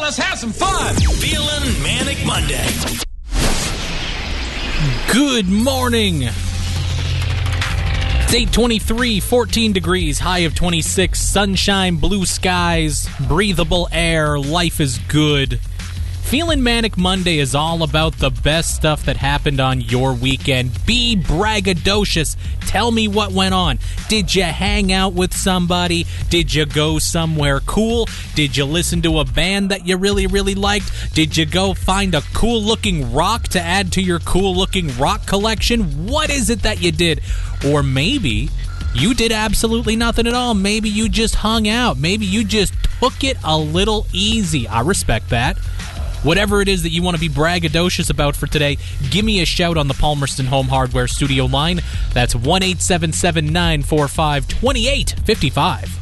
Let's have some fun. Feeling Manic Monday. Good morning. It's 8:23, 14 degrees, high of 26, sunshine, blue skies, breathable air, life is good. Feeling Manic Monday is all about the best stuff that happened on your weekend. Be braggadocious. Tell me what went on. Did you hang out with somebody? Did you go somewhere cool? Did you listen to a band that you really, really liked? Did you go find a cool-looking rock to add to your cool-looking rock collection? What is it that you did? Or maybe you did absolutely nothing at all. Maybe you just hung out. Maybe you just took it a little easy. I respect that. Whatever it is that you want to be braggadocious about for today, give me a shout on the Palmerston Home Hardware studio line. That's 1-877-945-2855.